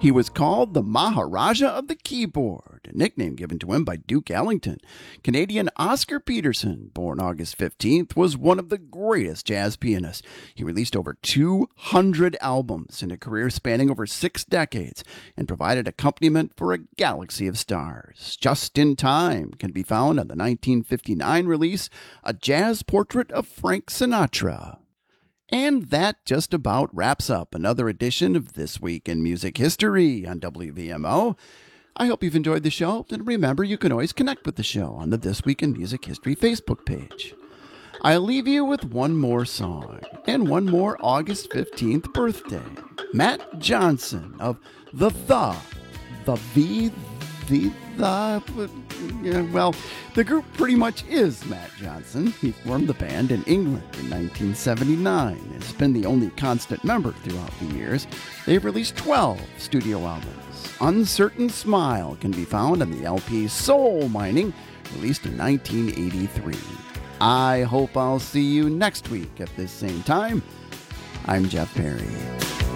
He was called the Maharaja of the Keyboard, a nickname given to him by Duke Ellington. Canadian Oscar Peterson, born August 15th, was one of the greatest jazz pianists. He released over 200 albums in a career spanning over 6 decades and provided accompaniment for a galaxy of stars. Just in Time can be found on the 1959 release, A Jazz Portrait of Frank Sinatra. And that just about wraps up another edition of This Week in Music History on WVMO. I hope you've enjoyed the show, and remember you can always connect with the show on the This Week in Music History Facebook page. I'll leave you with one more song, and one more August 15th birthday. Matt Johnson of the group pretty much is Matt Johnson. He formed the band in England in 1979 and has been the only constant member throughout the years. They've released 12 studio albums. Uncertain Smile can be found on the LP Soul Mining, released in 1983. I hope I'll see you next week at this same time. I'm Jeff Perry.